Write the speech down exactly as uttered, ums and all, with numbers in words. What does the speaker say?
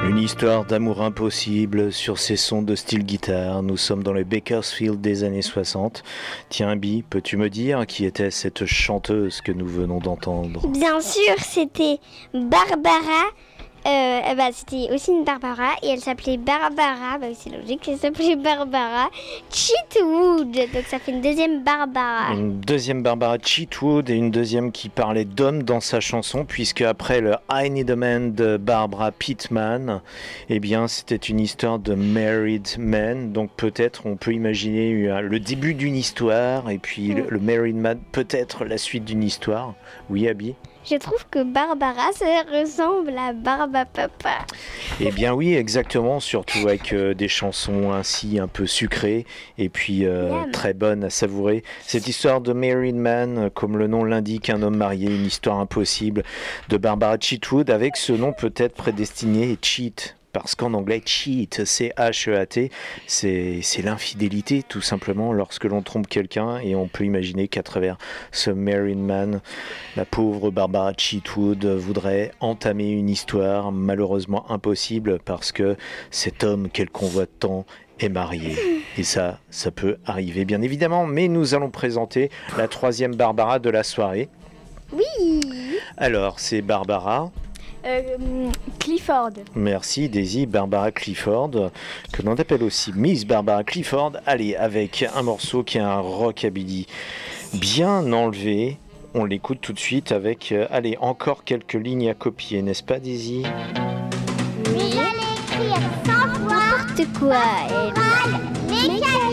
Une histoire d'amour impossible sur ces sons de style guitare. Nous sommes dans le Bakersfield des années soixante. Tiens, Bi, peux-tu me dire qui était cette chanteuse que nous venons d'entendre ? Bien sûr, c'était Barbara. Euh, bah, c'était aussi une Barbara et elle s'appelait Barbara. Bah, c'est logique, elle s'appelait Barbara Cheatwood. Donc ça fait une deuxième Barbara. Une deuxième Barbara Cheatwood et une deuxième qui parlait d'homme dans sa chanson, puisque après le I Need a Man de Barbara Pittman, eh bien c'était une histoire de married man. Donc peut-être on peut imaginer le début d'une histoire et puis le, le married man, peut-être la suite d'une histoire. Oui, Abby ? Je trouve que Barbara, ça ressemble à Barbapapa. Eh bien oui, exactement, surtout avec euh, des chansons ainsi un peu sucrées et puis euh, très bonnes à savourer. Cette histoire de Married Man, euh, comme le nom l'indique, un homme marié, une histoire impossible de Barbara Cheatwood, avec ce nom peut-être prédestiné, Cheat. Parce qu'en anglais, cheat, C H E A T, c'est, c'est l'infidélité tout simplement lorsque l'on trompe quelqu'un, et on peut imaginer qu'à travers ce married man, la pauvre Barbara Cheatwood voudrait entamer une histoire malheureusement impossible parce que cet homme qu'elle convoite tant est marié. Et ça, ça peut arriver bien évidemment, mais nous allons présenter la troisième Barbara de la soirée. Oui. Alors, c'est Barbara... Euh, Clifford. Merci Daisy, Barbara Clifford, que l'on appelle aussi Miss Barbara Clifford. Allez, avec un morceau qui est un rockabilly bien enlevé. On l'écoute tout de suite avec, euh, allez, encore quelques lignes à copier, n'est-ce pas Daisy ? Oui. Vous allez écrire sans voix. N'importe quoi. Elle... Mécanique.